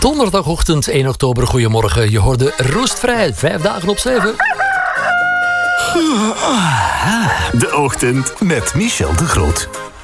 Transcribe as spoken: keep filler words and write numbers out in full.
donderdagochtend één oktober. Goedemorgen, je hoorde roestvrij. Vijf dagen op zeven. De ochtend met Michel de Groot.